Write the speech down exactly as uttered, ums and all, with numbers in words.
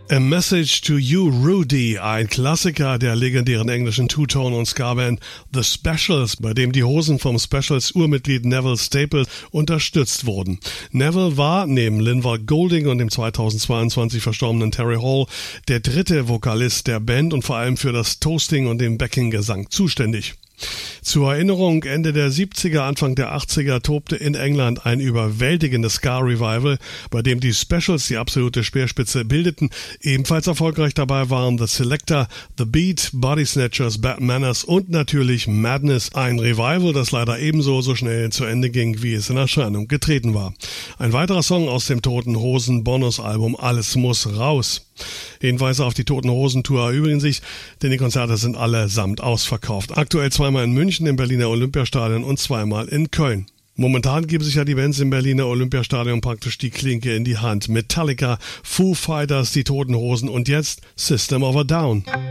A Message to You, Rudy, ein Klassiker der legendären englischen Two-Tone- und Ska-Band The Specials, bei dem die Hosen vom Specials-Urmitglied Neville Staple unterstützt wurden. Neville war neben Linval Golding und dem zweitausendzweiundzwanzig verstorbenen Terry Hall der dritte Vokalist der Band und vor allem für das Toasting und den Backing-Gesang zuständig. Zur Erinnerung, Ende der siebziger, Anfang der achtziger tobte in England ein überwältigendes Ska-Revival, bei dem die Specials die absolute Speerspitze bildeten. Ebenfalls erfolgreich dabei waren The Selector, The Beat, Body Snatchers, Bad Manners und natürlich Madness. Ein Revival, das leider ebenso so schnell zu Ende ging, wie es in Erscheinung getreten war. Ein weiterer Song aus dem Toten Hosen Bonusalbum Alles muss raus. Hinweise auf die Toten Hosen Tour erübrigen sich, denn die Konzerte sind allesamt ausverkauft. Aktuell zweimal in München im Berliner Olympiastadion und zweimal in Köln. Momentan geben sich ja die Bands im Berliner Olympiastadion praktisch die Klinke in die Hand. Metallica, Foo Fighters, die Toten Hosen und jetzt System of a Down.